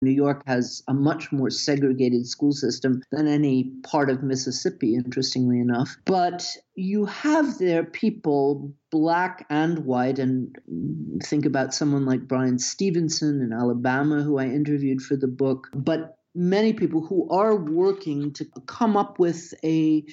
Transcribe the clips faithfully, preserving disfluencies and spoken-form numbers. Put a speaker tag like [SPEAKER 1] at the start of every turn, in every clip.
[SPEAKER 1] New York has a much more segregated school system than any part of Mississippi, interestingly enough. But you have there people, black and white, and think about someone like Brian Stevenson in Alabama, who I interviewed for the book, but many people who are working to come up with a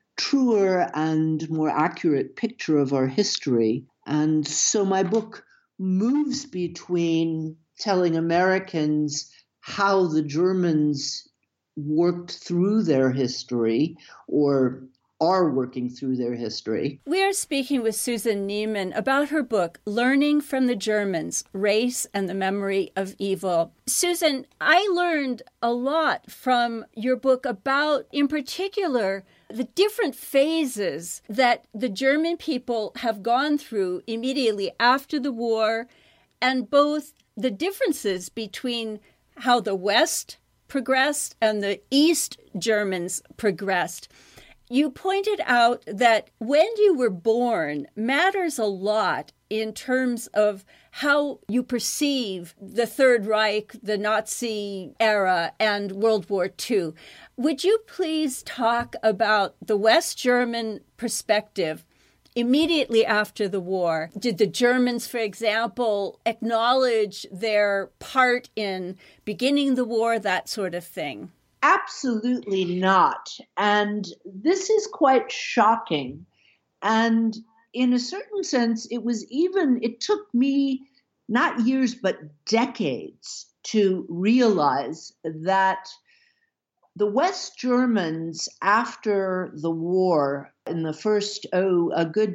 [SPEAKER 1] truer and more accurate picture of our history. And so my book moves between telling Americans how the Germans worked through their history or are working through their history.
[SPEAKER 2] We are speaking with Susan Neiman about her book, Learning from the Germans, Race and the Memory of Evil. Susan, I learned a lot from your book about, in particular, the different phases that the German people have gone through immediately after the war, and both the differences between how the West progressed and the East Germans progressed. You pointed out that when you were born matters a lot in terms of how you perceive the Third Reich, the Nazi era, and World War Two. Would you please talk about the West German perspective immediately after the war? Did the Germans, for example, acknowledge their part in beginning the war, that sort of thing?
[SPEAKER 1] Absolutely not. And this is quite shocking. And in a certain sense, it was even, it took me not years, but decades to realize that the West Germans, after the war, in the first, oh, a good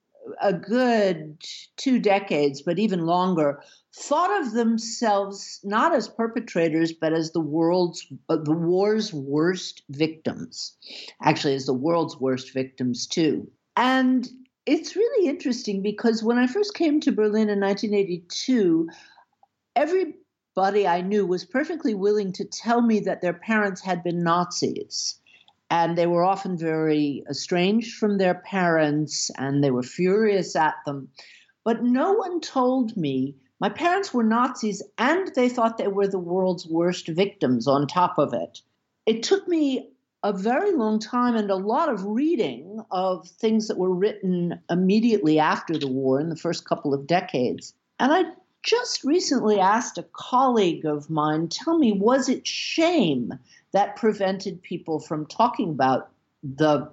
[SPEAKER 1] a good two decades, but even longer, thought of themselves not as perpetrators, but as the world's, uh, the war's worst victims, actually as the world's worst victims too. And it's really interesting because when I first came to Berlin in nineteen eighty-two, everybody I knew was perfectly willing to tell me that their parents had been Nazis. And they were often very estranged from their parents, and they were furious at them. But no one told me my parents were Nazis, and they thought they were the world's worst victims on top of it. It took me a very long time and a lot of reading of things that were written immediately after the war in the first couple of decades. And I just recently asked a colleague of mine, tell me, was it shame that prevented people from talking about the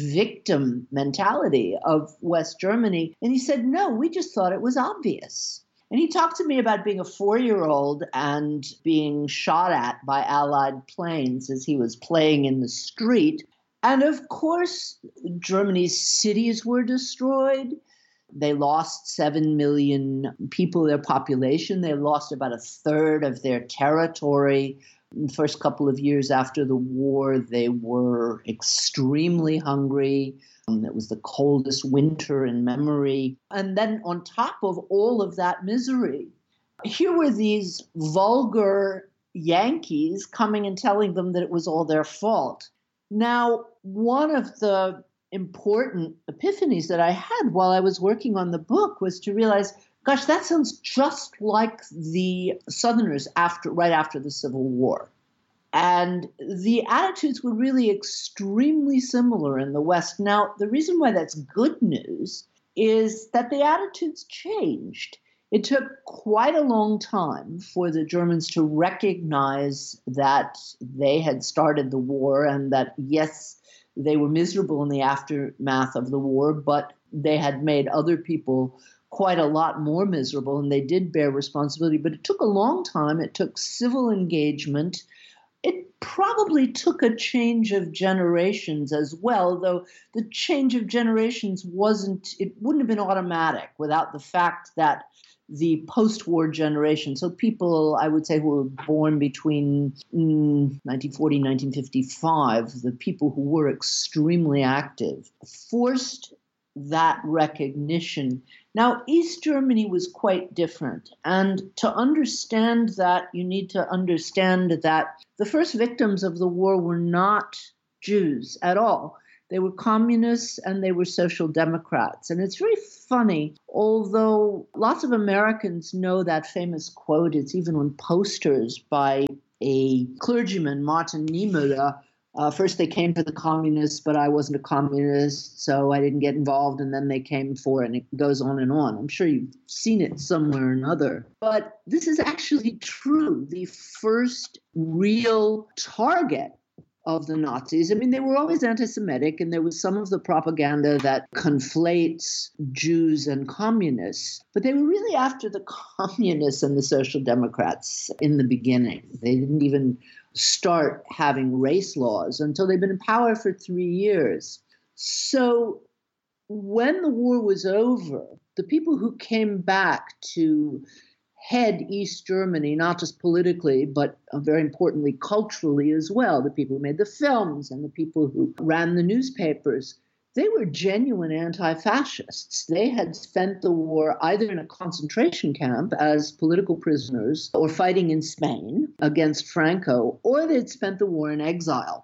[SPEAKER 1] victim mentality of West Germany? And he said, no, we just thought it was obvious. And he talked to me about being a four-year-old and being shot at by Allied planes as he was playing in the street. And of course, Germany's cities were destroyed. They lost seven million people, their population. They lost about a third of their territory. In the first couple of years after the war, they were extremely hungry. Um, it was the coldest winter in memory. And then on top of all of that misery, here were these vulgar Yankees coming and telling them that it was all their fault. Now, one of the important epiphanies that I had while I was working on the book was to realize, gosh, that sounds just like the Southerners after, right after the Civil War. And the attitudes were really extremely similar in the West. Now, the reason why that's good news is that the attitudes changed. It took quite a long time for the Germans to recognize that they had started the war and that, yes, they were miserable in the aftermath of the war, but they had made other people quite a lot more miserable, and they did bear responsibility. But it took a long time. It took civil engagement. It probably took a change of generations as well, though the change of generations wasn't, it wouldn't have been automatic without the fact that the post-war generation, so people, I would say, who were born between mm, nineteen forty and nineteen fifty-five, the people who were extremely active, forced that recognition. Now, East Germany was quite different. And to understand that, you need to understand that the first victims of the war were not Jews at all. They were communists and they were social democrats. And it's very funny, although lots of Americans know that famous quote, it's even on posters by a clergyman, Martin Niemöller. Uh, first they came for the communists, but I wasn't a communist, so I didn't get involved, and then they came for it, and it goes on and on. I'm sure you've seen it somewhere or another. But this is actually true. The first real target of the Nazis, I mean, they were always anti-Semitic, and there was some of the propaganda that conflates Jews and communists, but they were really after the communists and the social democrats in the beginning. They didn't even start having race laws until they'd been in power for three years. So when the war was over, the people who came back to head East Germany, not just politically, but uh, very importantly, culturally as well, the people who made the films and the people who ran the newspapers, they were genuine anti-fascists. They had spent the war either in a concentration camp as political prisoners or fighting in Spain against Franco, or they'd spent the war in exile.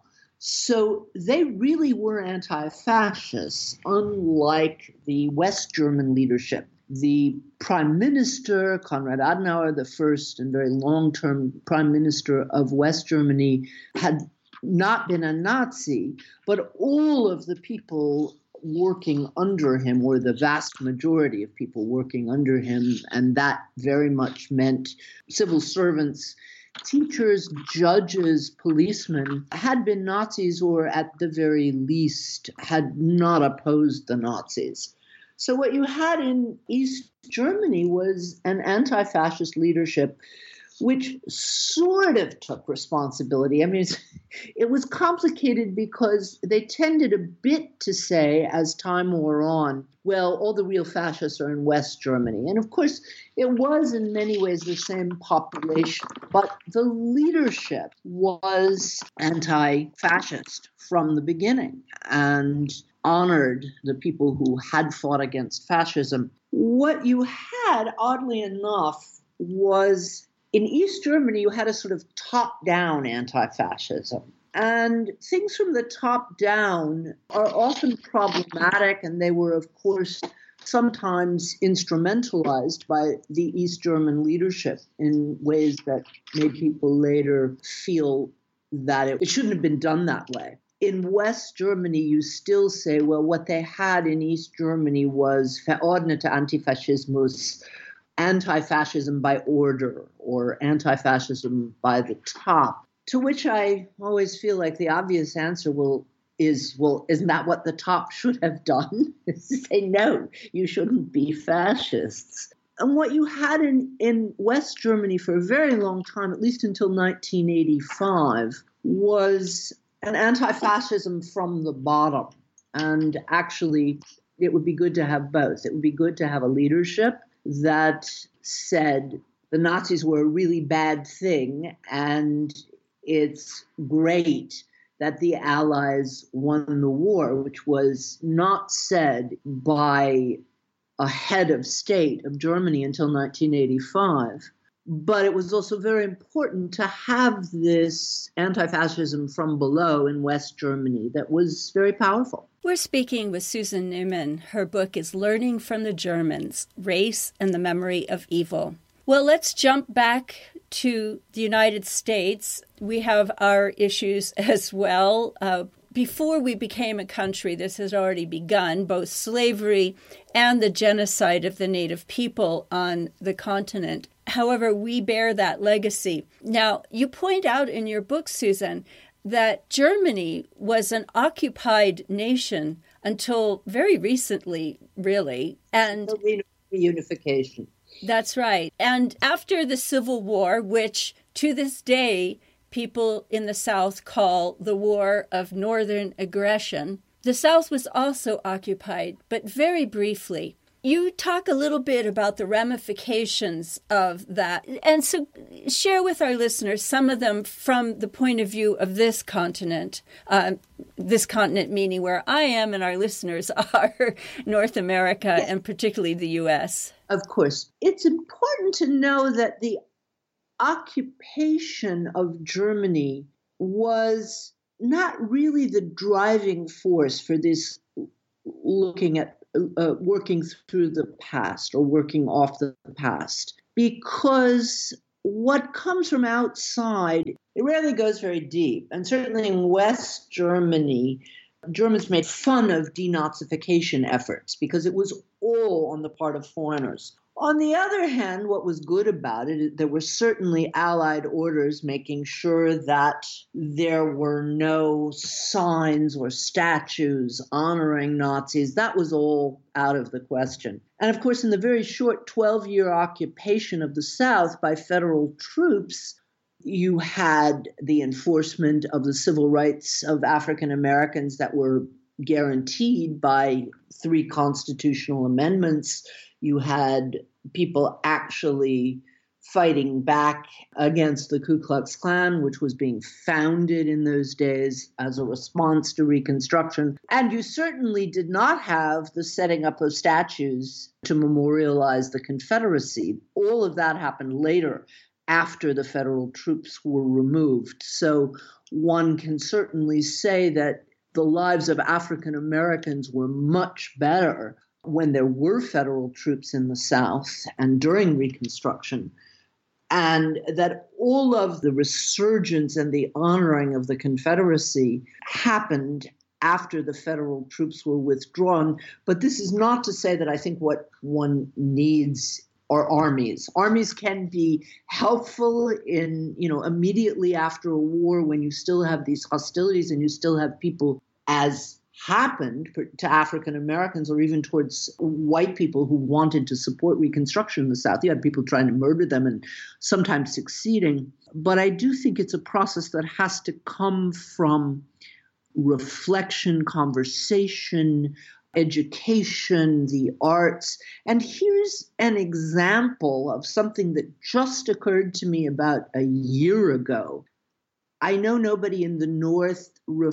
[SPEAKER 1] So they really were anti-fascists, unlike the West German leadership. The prime minister, Konrad Adenauer, the first and very long-term prime minister of West Germany, had not been a Nazi, but all of the people working under him, or the vast majority of people working under him, and that very much meant civil servants, teachers, judges, policemen, had been Nazis, or at the very least had not opposed the Nazis. So what you had in East Germany was an anti-fascist leadership which sort of took responsibility. I mean, it's, it was complicated because they tended a bit to say, as time wore on, well, all the real fascists are in West Germany. And of course, it was in many ways the same population, but the leadership was anti-fascist from the beginning and honored the people who had fought against fascism. What you had, oddly enough, was in East Germany, you had a sort of top-down anti-fascism. And things from the top down are often problematic, and they were, of course, sometimes instrumentalized by the East German leadership in ways that made people later feel that it, it shouldn't have been done that way. In West Germany, you still say, well, what they had in East Germany was verordnete Antifaschismus, anti-fascism by order, or anti-fascism by the top. To which I always feel like the obvious answer will is, well, isn't that what the top should have done? Is to say, no, you shouldn't be fascists. And what you had in, in West Germany for a very long time, at least until nineteen eighty-five, was an anti-fascism from the bottom. And actually, it would be good to have both. It would be good to have a leadership that said the Nazis were a really bad thing, and it's great that the Allies won the war, which was not said by a head of state of Germany until nineteen eighty-five. But it was also very important to have this anti-fascism from below in West Germany that was very powerful.
[SPEAKER 2] We're speaking with Susan Neiman. Her book is Learning from the Germans, Race and the Memory of Evil. Well, let's jump back to the United States. We have our issues as well. Uh, before we became a country, this has already begun, both slavery and the genocide of the native people on the continent. However, we bear that legacy. Now, you point out in your book, Susan, that Germany was an occupied nation until very recently, really. And
[SPEAKER 1] reunification.
[SPEAKER 2] That's right. And after the Civil War, which to this day people in the South call the War of Northern Aggression, the South was also occupied, but very briefly. You talk a little bit about the ramifications of that. And so share with our listeners some of them from the point of view of this continent, uh, this continent meaning where I am and our listeners are, North America, yes, and particularly the U S.
[SPEAKER 1] Of course. It's important to know that the occupation of Germany was not really the driving force for this looking at uh, working through the past or working off the past, because what comes from outside, it rarely goes very deep. And certainly in West Germany, Germans made fun of denazification efforts because it was all on the part of foreigners. On the other hand, what was good about it, there were certainly Allied orders making sure that there were no signs or statues honoring Nazis. That was all out of the question. And of course, in the very short twelve-year occupation of the South by federal troops, you had the enforcement of the civil rights of African Americans that were guaranteed by three constitutional amendments. You had people actually fighting back against the Ku Klux Klan, which was being founded in those days as a response to Reconstruction. And you certainly did not have the setting up of statues to memorialize the Confederacy. All of that happened later, after the federal troops were removed. So one can certainly say that the lives of African Americans were much better when there were federal troops in the South and during Reconstruction, and that all of the resurgence and the honoring of the Confederacy happened after the federal troops were withdrawn. But this is not to say that I think what one needs are armies. Armies can be helpful in, you know, immediately after a war when you still have these hostilities and you still have people, as happened to African Americans or even towards white people who wanted to support Reconstruction in the South. You had people trying to murder them and sometimes succeeding. But I do think it's a process that has to come from reflection, conversation, education, the arts. And here's an example of something that just occurred to me about a year ago. I know nobody in the North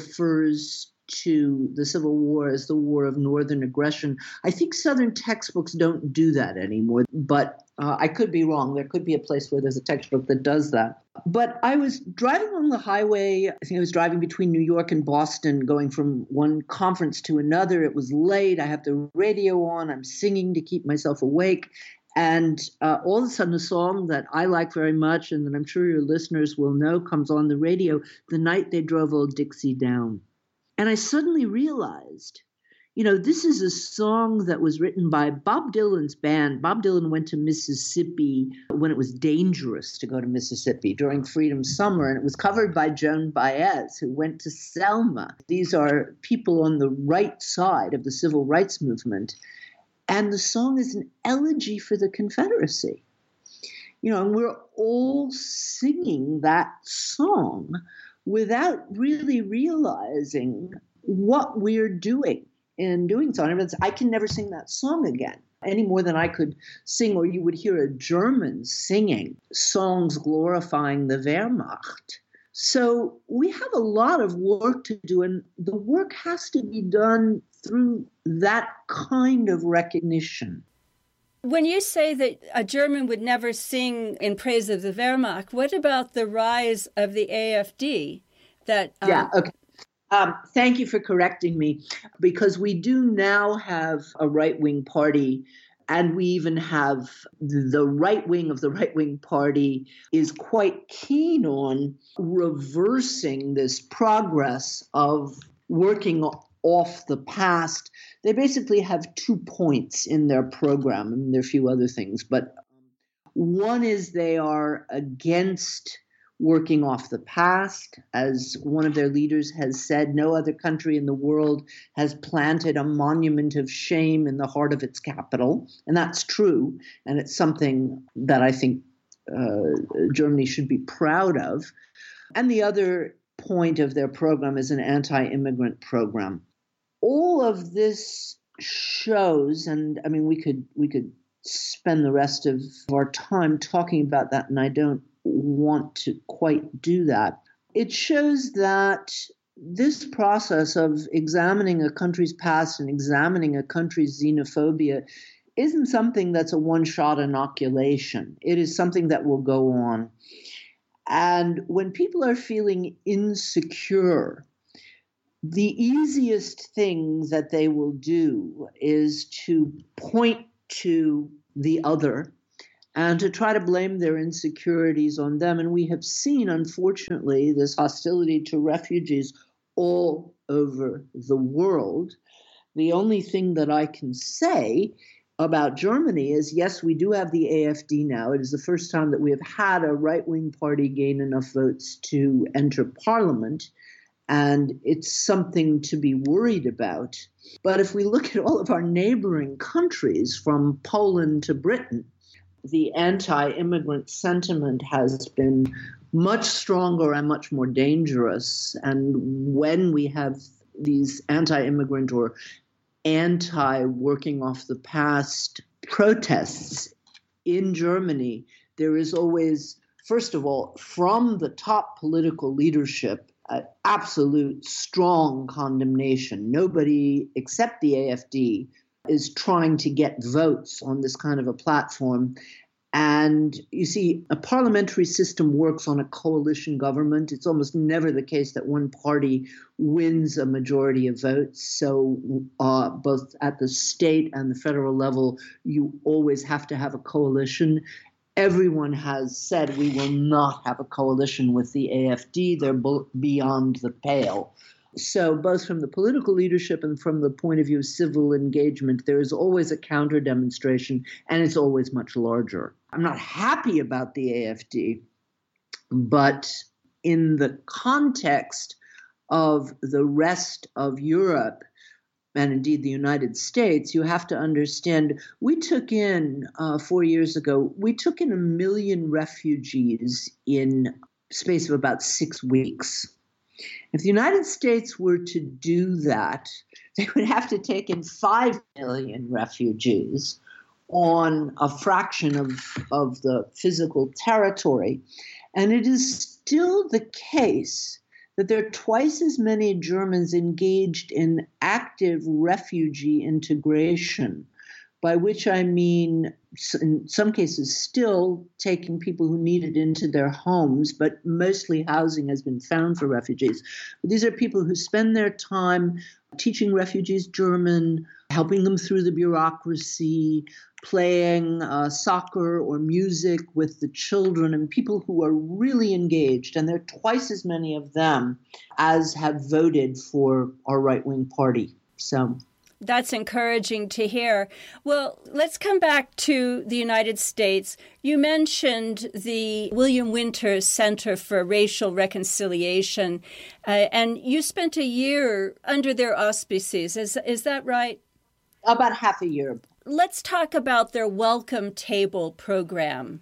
[SPEAKER 1] refers to the Civil War as the War of Northern Aggression. I think Southern textbooks don't do that anymore, but uh, I could be wrong. There could be a place where there's a textbook that does that. But I was driving on the highway. I think I was driving between New York and Boston, going from one conference to another. It was late. I have the radio on. I'm singing to keep myself awake. And uh, all of a sudden, a song that I like very much and that I'm sure your listeners will know comes on the radio, The Night They Drove Old Dixie Down. And I suddenly realized, you know, this is a song that was written by Bob Dylan's band. Bob Dylan went to Mississippi when it was dangerous to go to Mississippi during Freedom Summer, and it was covered by Joan Baez, who went to Selma. These are people on the right side of the civil rights movement. And the song is an elegy for the Confederacy. You know, and we're all singing that song without really realizing what we're doing in doing so. And I can never sing that song again, any more than I could sing, or you would hear a German singing songs glorifying the Wehrmacht. So we have a lot of work to do, and the work has to be done through that kind of recognition.
[SPEAKER 2] When you say that a German would never sing in praise of the Wehrmacht, what about the rise of the A F D? That um...
[SPEAKER 1] yeah, okay. Um, thank you for correcting me, because we do now have a right-wing party, and we even have the right wing of the right-wing party is quite keen on reversing this progress of working off the past. They basically have two points in their program. I mean, there are a few other things, but one is they are against working off the past. As one of their leaders has said, no other country in the world has planted a monument of shame in the heart of its capital. And that's true. And it's something that I think uh, Germany should be proud of. And the other point of their program is an anti-immigrant program. All of this shows, and I mean, we could we could spend the rest of our time talking about that, and I don't want to quite do that. It shows that this process of examining a country's past and examining a country's xenophobia isn't something that's a one-shot inoculation. It is something that will go on. And when people are feeling insecure the easiest thing that they will do is to point to the other and to try to blame their insecurities on them. And we have seen, unfortunately, this hostility to refugees all over the world. The only thing that I can say about Germany is, yes, we do have the A F D now. It is the first time that we have had a right-wing party gain enough votes to enter parliament. And it's something to be worried about. But if we look at all of our neighboring countries, from Poland to Britain, the anti-immigrant sentiment has been much stronger and much more dangerous. And when we have these anti-immigrant or anti-working off the past protests in Germany, there is always, first of all, from the top political leadership, Uh, absolute strong condemnation. Nobody except the A F D is trying to get votes on this kind of a platform. And you see, a parliamentary system works on a coalition government. It's almost never the case that one party wins a majority of votes. So uh, both at the state and the federal level, you always have to have a coalition. Everyone has said we will not have a coalition with the A F D. They're beyond the pale. So both from the political leadership and from the point of view of civil engagement, there is always a counter demonstration, and it's always much larger. I'm not happy about the A F D, but in the context of the rest of Europe, and indeed the United States, you have to understand, we took in, uh, four years ago, we took in a million refugees in space of about six weeks. If the United States were to do that, they would have to take in five million refugees on a fraction of, of the physical territory. And it is still the case that there are twice as many Germans engaged in active refugee integration, by which I mean, in some cases, still taking people who need it into their homes, but mostly housing has been found for refugees. But these are people who spend their time teaching refugees German, helping them through the bureaucracy, playing uh, soccer or music with the children, and people who are really engaged. And there are twice as many of them as have voted for our right-wing party. So
[SPEAKER 2] that's encouraging to hear. Well, let's come back to the United States. You mentioned the William Winters Center for Racial Reconciliation, uh, and you spent a year under their auspices. Is, is that right?
[SPEAKER 1] About half a year.
[SPEAKER 2] Let's talk about their Welcome Table program.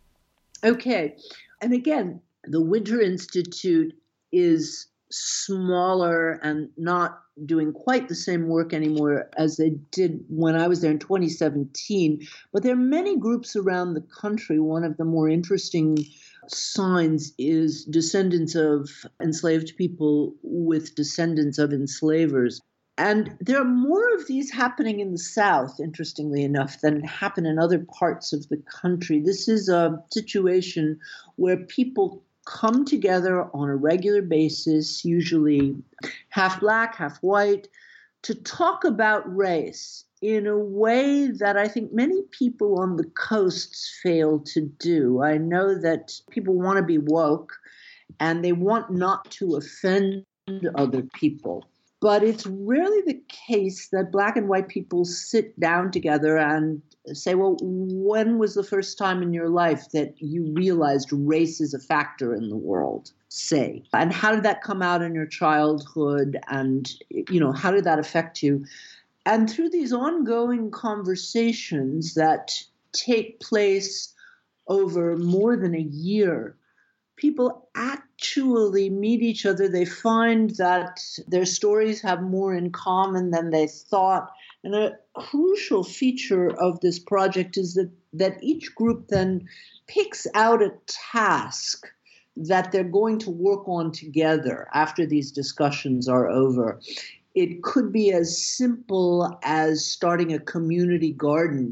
[SPEAKER 1] Okay. And again, the Winter Institute is smaller and not doing quite the same work anymore as they did when I was there in twenty seventeen. But there are many groups around the country. One of the more interesting signs is descendants of enslaved people with descendants of enslavers. And there are more of these happening in the South, interestingly enough, than happen in other parts of the country. This is a situation where people come together on a regular basis, usually half black, half white, to talk about race in a way that I think many people on the coasts fail to do. I know that people want to be woke and they want not to offend other people. But it's rarely the case that black and white people sit down together and say, well, when was the first time in your life that you realized race is a factor in the world, say? And how did that come out in your childhood? And, you know, how did that affect you? And through these ongoing conversations that take place over more than a year, people actually meet each other. They find that their stories have more in common than they thought. And a crucial feature of this project is that, that each group then picks out a task that they're going to work on together after these discussions are over. It could be as simple as starting a community garden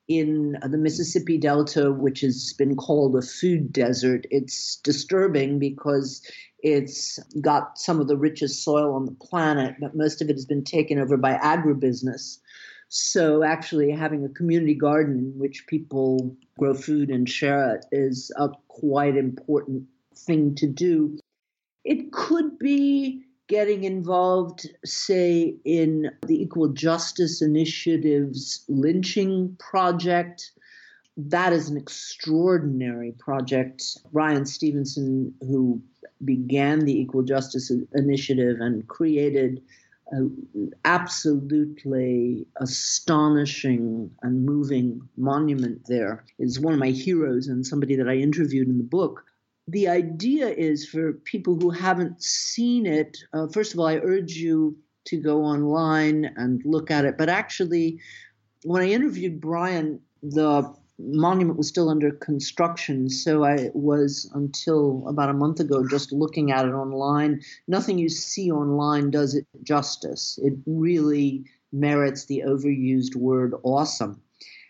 [SPEAKER 1] in the Mississippi Delta, which has been called a food desert. It's disturbing because it's got some of the richest soil on the planet, but most of it has been taken over by agribusiness. So actually having a community garden in which people grow food and share it is a quite important thing to do. It could be getting involved, say, in the Equal Justice Initiative's lynching project. That is an extraordinary project. Bryan Stevenson, who began the Equal Justice Initiative and created an absolutely astonishing and moving monument there, is one of my heroes and somebody that I interviewed in the book. The idea is for people who haven't seen it, uh, first of all, I urge you to go online and look at it. But actually, when I interviewed Bryan, the monument was still under construction. So I was, until about a month ago, just looking at it online. Nothing you see online does it justice. It really merits the overused word awesome.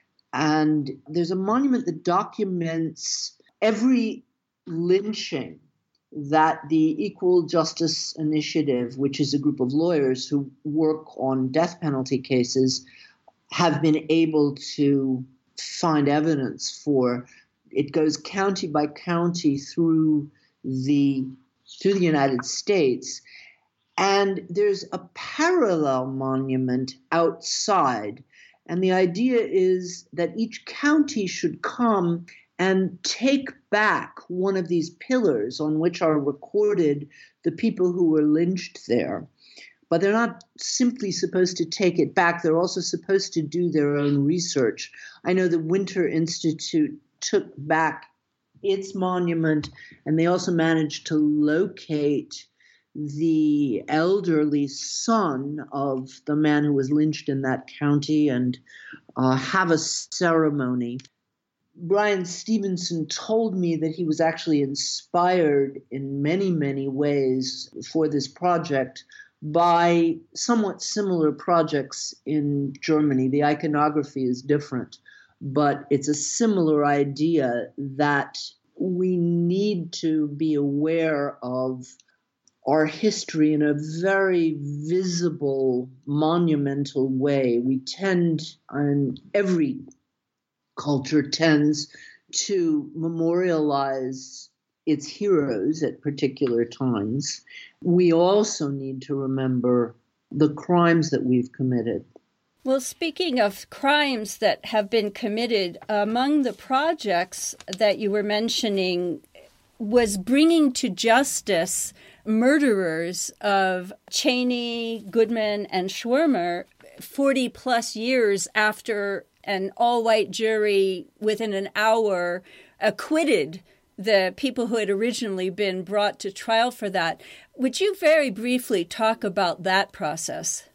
[SPEAKER 1] And there's a monument that documents every lynching that the Equal Justice Initiative, which is a group of lawyers who work on death penalty cases, have been able to find evidence for. It goes county by county through the through the United States, and there's a parallel monument outside. And the idea is that each county should come and take back one of these pillars on which are recorded the people who were lynched there. But they're not simply supposed to take it back. They're also supposed to do their own research. I know the Winter Institute took back its monument, and they also managed to locate the elderly son of the man who was lynched in that county and uh, have a ceremony. Bryan Stevenson told me that he was actually inspired in many, many ways for this project by somewhat similar projects in Germany. The iconography is different, but it's a similar idea that we need to be aware of our history in a very visible, monumental way. We tend, and every culture tends to memorialize its heroes at particular times. We also need to remember the crimes that we've committed.
[SPEAKER 2] Well, speaking of crimes that have been committed, among the projects that you were mentioning was bringing to justice murderers of Cheney, Goodman, and Schwermer forty plus years after an all-white jury within an hour acquitted the people who had originally been brought to trial for that. Would you very briefly talk about that process?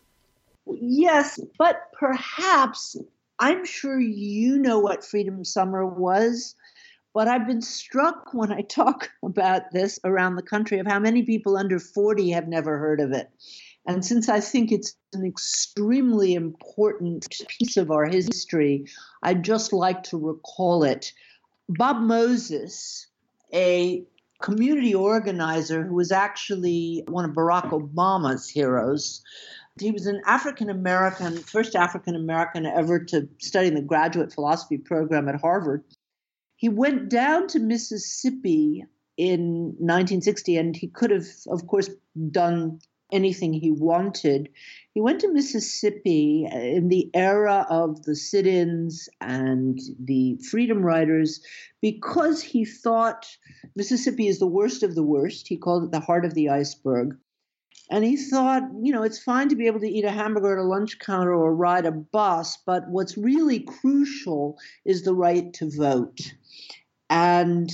[SPEAKER 1] Yes, but perhaps, I'm sure you know what Freedom Summer was, but I've been struck when I talk about this around the country of how many people under forty have never heard of it. And since I think it's an extremely important piece of our history, I'd just like to recall it. Bob Moses, a community organizer who was actually one of Barack Obama's heroes, he was an African-American, first African-American ever to study in the graduate philosophy program at Harvard. He went down to Mississippi in nineteen sixty, and he could have, of course, done anything he wanted. He went to Mississippi in the era of the sit-ins and the freedom riders because he thought Mississippi is the worst of the worst. He called it the heart of the iceberg. And he thought, you know, it's fine to be able to eat a hamburger at a lunch counter or ride a bus, but what's really crucial is the right to vote. And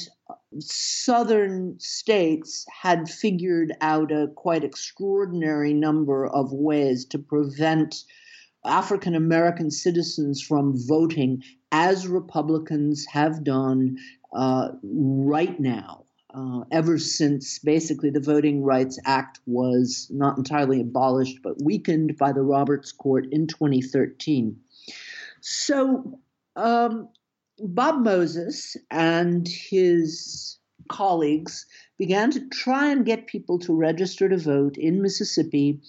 [SPEAKER 1] southern states had figured out a quite extraordinary number of ways to prevent African American citizens from voting, as Republicans have done uh, right now. Uh, ever since basically the Voting Rights Act was not entirely abolished, but weakened by the Roberts Court in twenty thirteen. So um, Bob Moses and his colleagues began to try and get people to register to vote in Mississippi,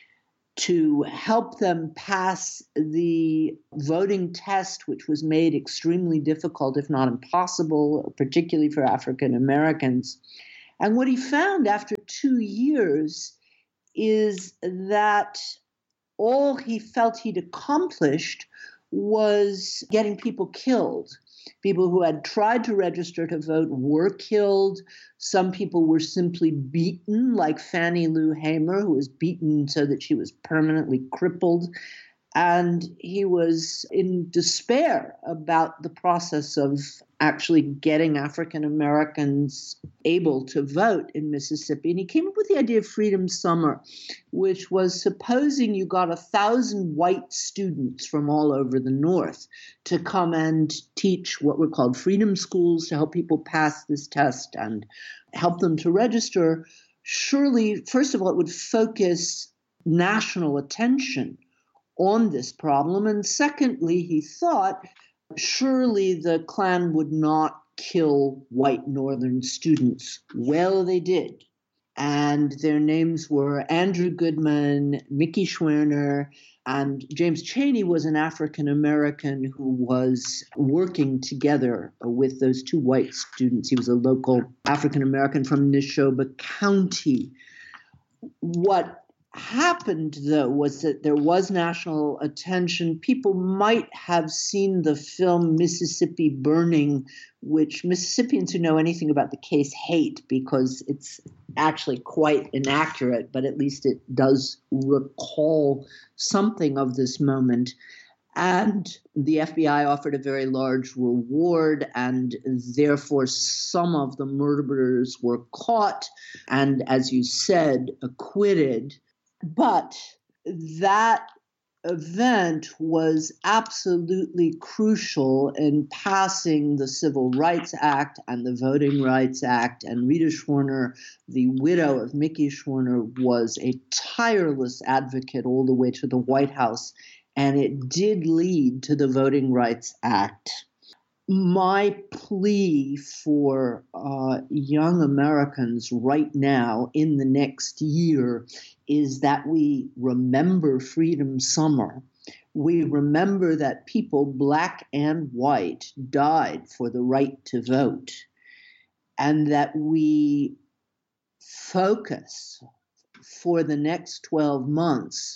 [SPEAKER 1] to help them pass the voting test, which was made extremely difficult, if not impossible, particularly for African Americans. And what he found after two years is that all he felt he'd accomplished was getting people killed. People who had tried to register to vote were killed. Some people were simply beaten, like Fannie Lou Hamer, who was beaten so that she was permanently crippled. And he was in despair about the process of actually getting African Americans able to vote in Mississippi. And he came up with the idea of Freedom Summer, which was supposing you got a thousand white students from all over the North to come and teach what were called freedom schools to help people pass this test and help them to register. Surely, first of all, it would focus national attention on this problem. And secondly, he thought surely the Klan would not kill white Northern students. Well, they did. And their names were Andrew Goodman, Mickey Schwerner, and James Chaney was an African American who was working together with those two white students. He was a local African American from Neshoba County. What happened, though, was that there was national attention. People might have seen the film Mississippi Burning, which Mississippians who know anything about the case hate because it's actually quite inaccurate, but at least it does recall something of this moment. And the F B I offered a very large reward, and therefore some of the murderers were caught and, as you said, acquitted. But that event was absolutely crucial in passing the Civil Rights Act and the Voting Rights Act. And Rita Schwerner, the widow of Mickey Schwerner, was a tireless advocate all the way to the White House. And it did lead to the Voting Rights Act. My plea for uh, young Americans right now in the next year is that we remember Freedom Summer. We remember that people, black and white, died for the right to vote, and that we focus for the next twelve months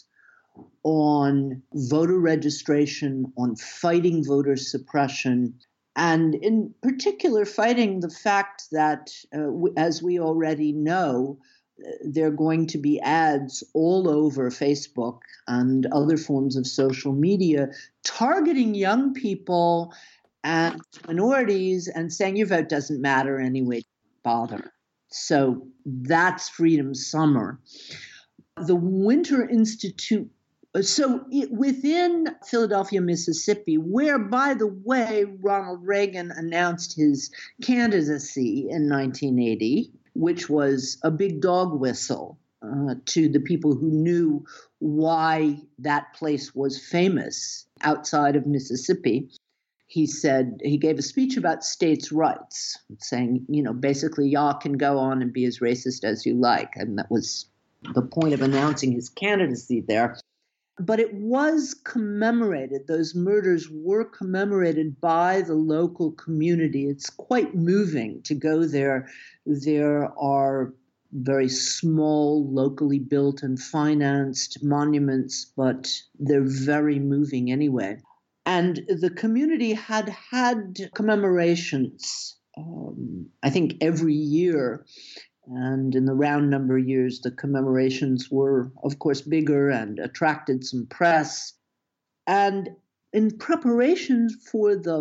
[SPEAKER 1] on voter registration, on fighting voter suppression, and in particular, fighting the fact that, uh, as we already know, there are going to be ads all over Facebook and other forms of social media targeting young people and minorities and saying your vote doesn't matter anyway, bother. So that's Freedom Summer. The Winter Institute. So it, within Philadelphia, Mississippi, where, by the way, Ronald Reagan announced his candidacy in nineteen eighty, which was a big dog whistle uh, to the people who knew why that place was famous outside of Mississippi. He said, he gave a speech about states' rights, saying, you know, basically, y'all can go on and be as racist as you like. And that was the point of announcing his candidacy there. But it was commemorated. Those murders were commemorated by the local community. It's quite moving to go there. There are very small, locally built and financed monuments, but they're very moving anyway. And the community had had commemorations, um, I think, every year. And in the round number of years, the commemorations were, of course, bigger and attracted some press. And in preparation for the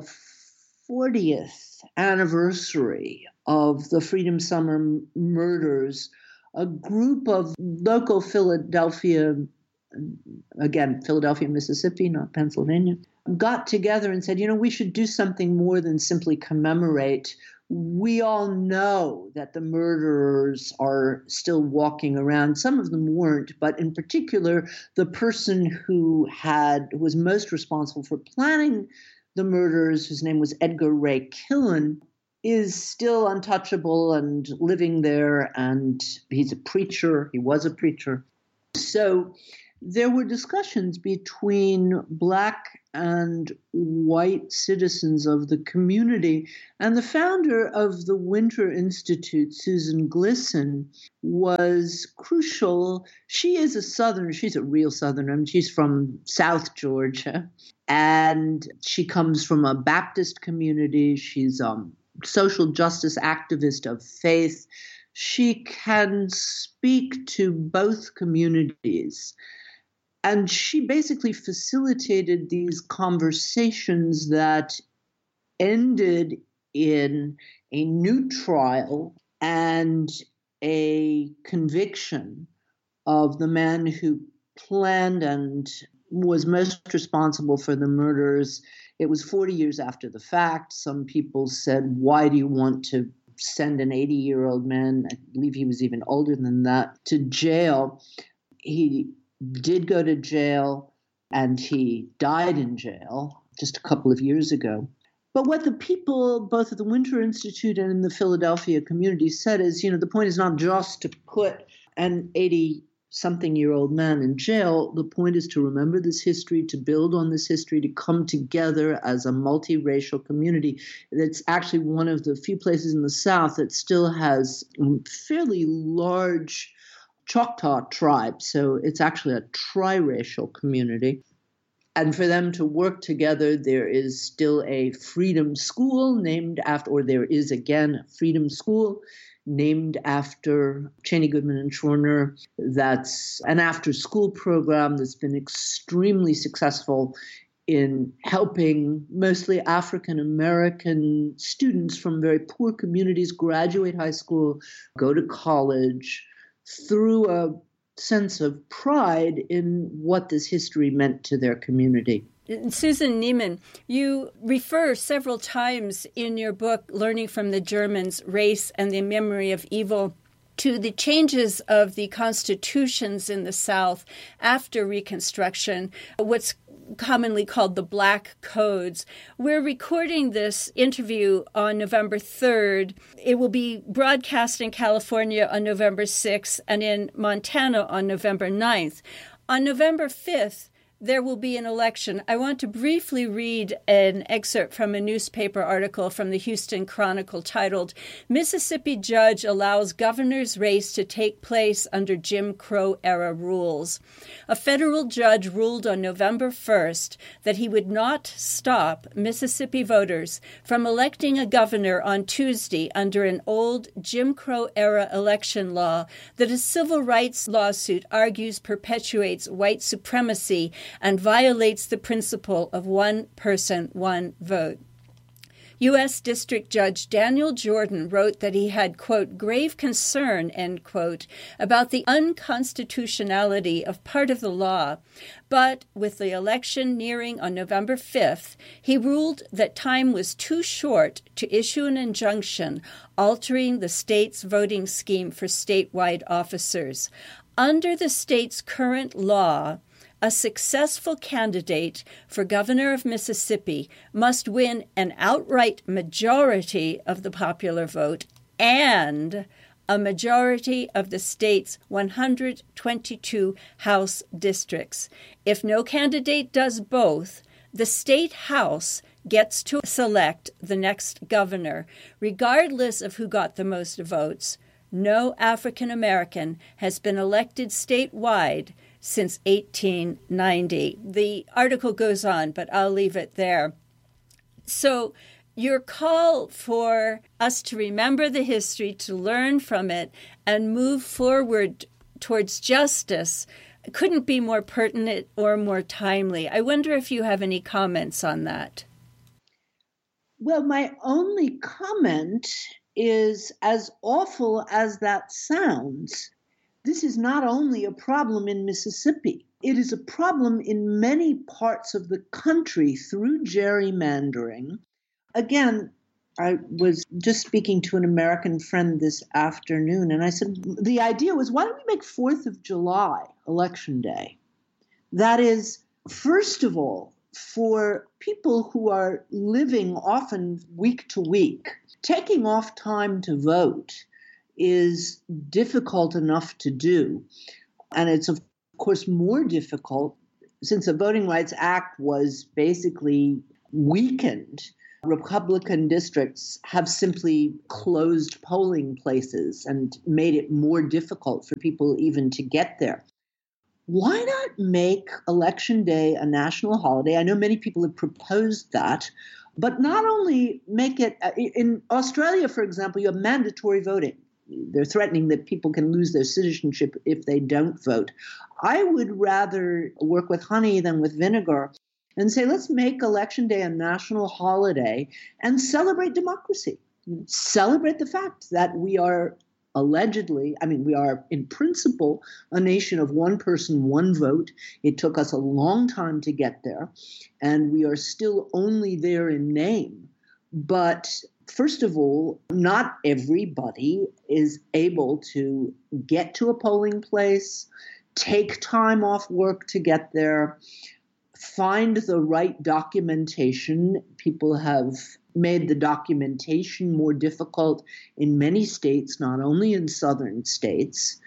[SPEAKER 1] fortieth anniversary of the Freedom Summer murders, a group of local Philadelphia, again, Philadelphia, Mississippi, not Pennsylvania, got together and said, you know, we should do something more than simply commemorate. We all know that the murderers are still walking around. Some of them weren't, but in particular, the person who had who was most responsible for planning the murderers, whose name was Edgar Ray Killen, is still untouchable and living there, and he's a preacher. He was a preacher. So there were discussions between Black and white citizens of the community. And the founder of the Winter Institute, Susan Glisson, was crucial. She is a Southerner. She's a real Southerner. I mean, she's from South Georgia. And she comes from a Baptist community. She's a um, social justice activist of faith. She can speak to both communities. And she basically facilitated these conversations that ended in a new trial and a conviction of the man who planned and was most responsible for the murders. It was forty years after the fact. Some people said, why do you want to send an eighty-year-old man, I believe he was even older than that, to jail? He did go to jail, and he died in jail just a couple of years ago. But what the people, both at the Winter Institute and in the Philadelphia community, said is, you know, the point is not just to put an eighty-something-year-old man in jail. The point is to remember this history, to build on this history, to come together as a multiracial community. That's actually one of the few places in the South that still has fairly large Choctaw tribe, so it's actually a triracial community. And for them to work together, there is still a Freedom School named after, or there is again a Freedom School named after Cheney, Goodman, and Schwerner. That's an after-school program that's been extremely successful in helping mostly African-American students from very poor communities graduate high school, go to college, through a sense of pride in what this history meant to their community.
[SPEAKER 2] Susan Neiman, you refer several times in your book, Learning from the Germans, Race and the Memory of Evil, to the changes of the constitutions in the South after Reconstruction, what's commonly called the Black Codes. We're recording this interview on November third. It will be broadcast in California on November sixth and in Montana on November ninth. On November fifth, there will be an election. I want to briefly read an excerpt from a newspaper article from the Houston Chronicle titled, Mississippi Judge Allows Governor's Race to Take Place Under Jim Crow Era Rules. A federal judge ruled on November first that he would not stop Mississippi voters from electing a governor on Tuesday under an old Jim Crow era election law that a civil rights lawsuit argues perpetuates white supremacy and violates the principle of one person, one vote. U S. District Judge Daniel Jordan wrote that he had, quote, grave concern, end quote, about the unconstitutionality of part of the law. But with the election nearing on November fifth, he ruled that time was too short to issue an injunction altering the state's voting scheme for statewide officers. Under the state's current law, a successful candidate for governor of Mississippi must win an outright majority of the popular vote and a majority of the state's one hundred twenty-two House districts. If no candidate does both, the state House gets to select the next governor, regardless of who got the most votes. No African American has been elected statewide since eighteen ninety. The article goes on, but I'll leave it there. So your call for us to remember the history, to learn from it, and move forward towards justice couldn't be more pertinent or more timely. I wonder if you have any comments on that.
[SPEAKER 1] Well, my only comment is, as awful as that sounds, this is not only a problem in Mississippi. It is a problem in many parts of the country through gerrymandering. Again, I was just speaking to an American friend this afternoon, and I said, the idea was, why don't we make fourth of July Election Day? That is, first of all, for people who are living often week to week, taking off time to vote is difficult enough to do. And it's, of course, more difficult since the Voting Rights Act was basically weakened. Republican districts have simply closed polling places and made it more difficult for people even to get there. Why not make Election Day a national holiday? I know many people have proposed that, but not only make it, in Australia, for example, you have mandatory voting. They're threatening that people can lose their citizenship if they don't vote. I would rather work with honey than with vinegar and say, let's make Election Day a national holiday and celebrate democracy. Celebrate the fact that we are allegedly, I mean, we are in principle a nation of one person, one vote. It took us a long time to get there, and we are still only there in name. But first of all, not everybody is able to get to a polling place, take time off work to get there, find the right documentation. People have made the documentation more difficult in many states, not only in southern states.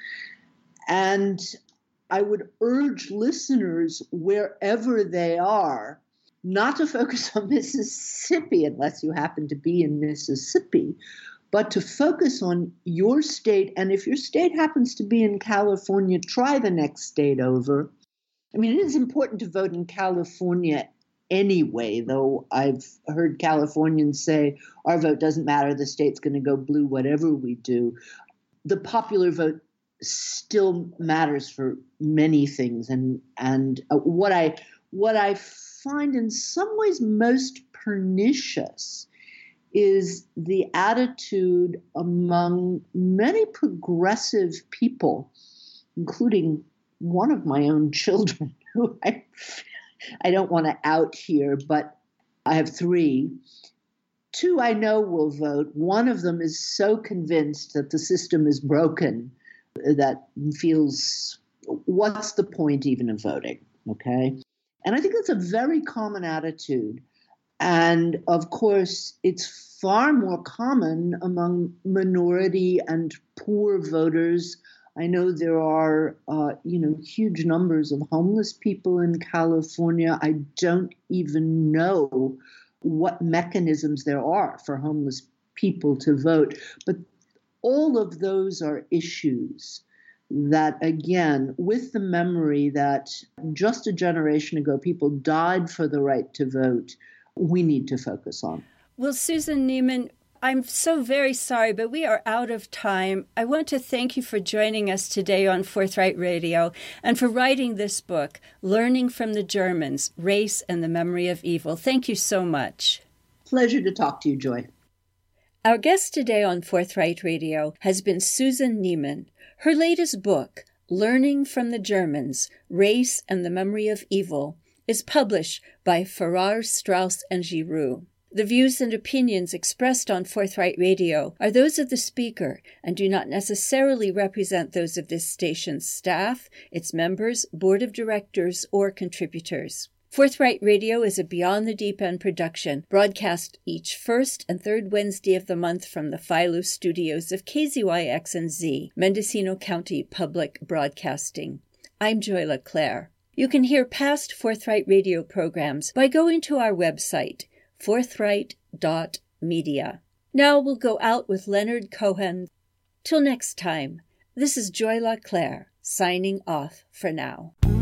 [SPEAKER 1] And I would urge listeners, wherever they are, not to focus on Mississippi unless you happen to be in Mississippi, but to focus on your state. And if your state happens to be in California, try the next state over. I mean, it is important to vote in California anyway, though I've heard Californians say our vote doesn't matter, the state's going to go blue, whatever we do. The popular vote still matters for many things. And, and uh, what I what I find in some ways most pernicious is the attitude among many progressive people, including one of my own children, who I, I don't want to out here, but I have three. Two I know will vote. One of them is so convinced that the system is broken that feels, what's the point even of voting, okay? And I think that's a very common attitude. And of course, it's far more common among minority and poor voters. I know there are, uh, you know, huge numbers of homeless people in California. I don't even know what mechanisms there are for homeless people to vote. But all of those are issues that, again, with the memory that just a generation ago people died for the right to vote, we need to focus on.
[SPEAKER 2] Well, Susan Neiman, I'm so very sorry, but we are out of time. I want to thank you for joining us today on Forthright Radio and for writing this book, Learning from the Germans, Race and the Memory of Evil. Thank you so much.
[SPEAKER 1] Pleasure to talk to you, Joy.
[SPEAKER 2] Our guest today on Forthright Radio has been Susan Neiman. Her latest book, Learning from the Germans, Race and the Memory of Evil, is published by Farrar, Straus and Giroux. The views and opinions expressed on Forthright Radio are those of the speaker and do not necessarily represent those of this station's staff, its members, board of directors, or contributors. Forthright Radio is a Beyond the Deep End production, broadcast each first and third Wednesday of the month from the Philo studios of K Z Y X and Z, Mendocino County Public Broadcasting. I'm Joy LeClaire. You can hear past Forthright Radio programs by going to our website, forthright dot media. Now we'll go out with Leonard Cohen. Till next time, this is Joy LeClaire, signing off for now.